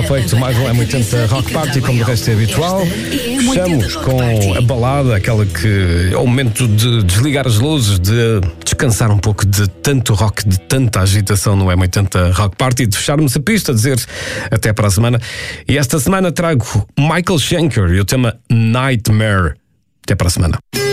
feito mais um M80 Rock Party, como de resto é habitual. Fechamos com a balada, aquela que é o momento de desligar as luzes, de descansar um pouco de tanto rock, de tanta agitação no M80 Rock Party, de fecharmos a pista, dizer até para a semana. E esta semana trago Michael Schenker e o tema Nightmare. Até para a semana.